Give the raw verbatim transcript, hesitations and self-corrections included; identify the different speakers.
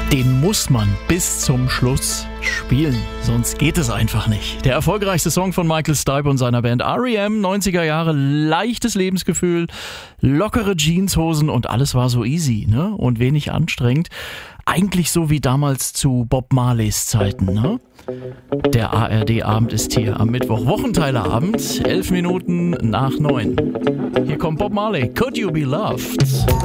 Speaker 1: den muss man bis zum Schluss spielen, sonst geht es einfach nicht. Der erfolgreichste Song von Michael Stipe und seiner Band R E M, neunziger Jahre, leichtes Lebensgefühl, lockere Jeanshosen und alles war so easy, ne? Und wenig anstrengend. Eigentlich so wie damals zu Bob Marleys Zeiten, ne? Der A R D-Abend ist hier am Mittwoch, Wochenteilerabend, elf Minuten nach neun. Hier kommt Bob Marley, Could You Be Loved?